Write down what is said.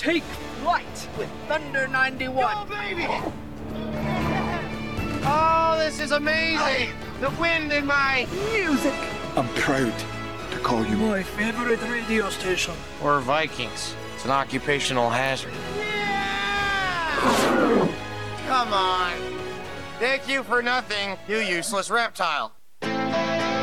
Take flight with Thunder 91. Go, baby! Oh, this is amazing! The wind in my... Music. I'm proud to call you My favorite radio station. We're Vikings. It's an occupational hazard. Come on. Thank you for nothing, you useless reptile.